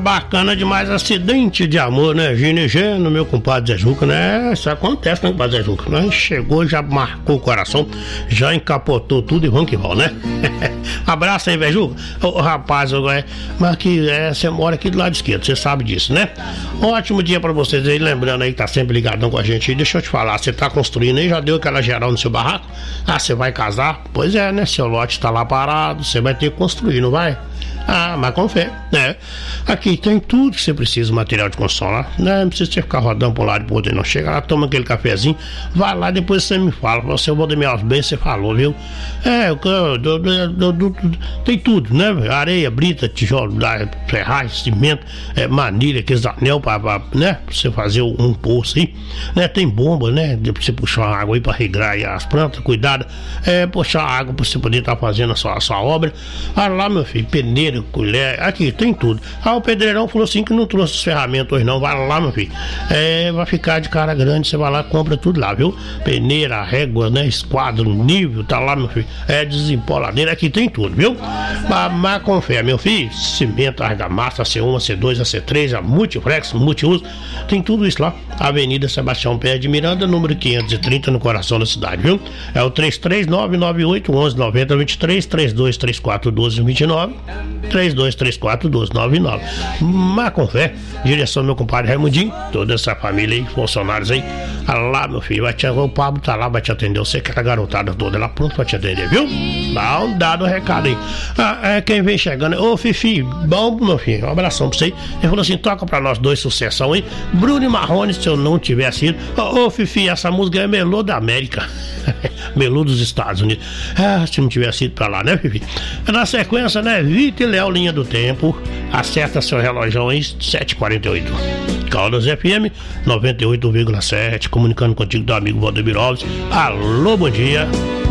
bacana demais, acidente de amor, né? Ginegeno, meu compadre Zé Juca, né? Isso acontece, né, compadre Zé Juca? Né? Chegou, já marcou o coração, já encapotou tudo e vamos que vamos, né? Abraço aí, velho Juca. Ô, rapaz, agora, mas que você mora aqui do lado esquerdo, você sabe disso, né? Ótimo dia pra vocês aí, lembrando aí que tá sempre ligadão com a gente aí. Deixa eu te falar, você tá construindo aí, já deu aquela geral no seu barraco? Ah, você vai casar? Pois é, né? Seu lote tá lá parado, você vai ter que construir, não vai? Ah, mas com fé, né? Aqui tem tudo que você precisa, material de construção lá, né? Não precisa você ficar rodando por um lado e por outro, não. Chega lá, toma aquele cafezinho, vai lá, depois você me fala. Você, Valdemir bem, você falou, viu? Tem tudo, né? Areia, brita, tijolo, ferragem, cimento, manilha, aqueles anel pra né? Pra você fazer um poço aí, né? Tem bomba, né? Pra você puxar água aí pra regrar aí as plantas, cuidado, puxar água pra você poder estar fazendo a sua obra. Ah, lá, meu filho, peneira, colher, aqui tem tudo. Ah, o pedreirão falou assim que não trouxe as ferramentas hoje não, vai lá, meu filho, vai ficar de cara grande, você vai lá, compra tudo lá, viu? Peneira, régua, né, esquadro, nível, tá lá, meu filho, desempoladeira, aqui tem tudo, viu? Mas com fé, meu filho, cimento, argamassa, C1, C2, C3, a Multiflex, multiuso, tem tudo isso lá, Avenida Sebastião Pérez de Miranda, número 530, no coração da cidade, viu? É o 33998 1190 23, 3234 1229, 3234 1299. Mas com fé, direção meu compadre Raimundinho, toda essa família aí, funcionários aí. Lá, meu filho, o Pablo tá lá, vai te atender. Você que a garotada toda lá pronto pra te atender, viu? Dá um dado recado aí. Quem vem chegando, ô Fifi, bom, meu filho, um abração pra você. Ele falou assim: toca pra nós dois sucessão aí. Bruno e Marrone, se eu não tivesse ido. Ô Fifi, essa música é Melô da América. Melô dos Estados Unidos. Se não tivesse ido pra lá, né, Fifi? Na sequência, né, Vita e Léo, Linha do Tempo. Acerta seu relógio aí, 7h48. Caldas FM 98,7. Comunicando contigo do amigo Valdemir Alves. Alô, bom dia.